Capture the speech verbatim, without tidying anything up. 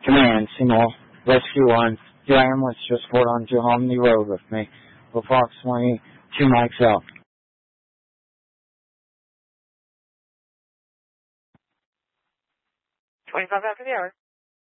Command, Seymour, Rescue one. The ambulance just pulled onto Harmony Road with me, approximately two mics out. twenty-five after the hour.